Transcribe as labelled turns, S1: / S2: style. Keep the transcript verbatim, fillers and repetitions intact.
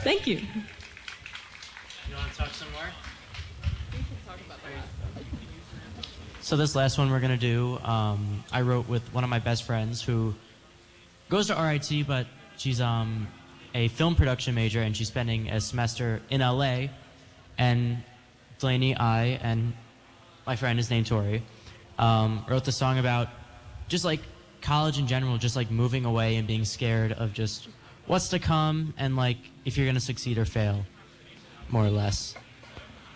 S1: Thank you.
S2: You want to talk some more? So this last one we're gonna do, um, I wrote with one of my best friends who goes to R I T, but she's um, a film production major and she's spending a semester in L A. And Delaney, I, and my friend is named Tori, um, wrote the song about just like college in general, just like moving away and being scared of just what's to come and like if you're gonna succeed or fail, more or less.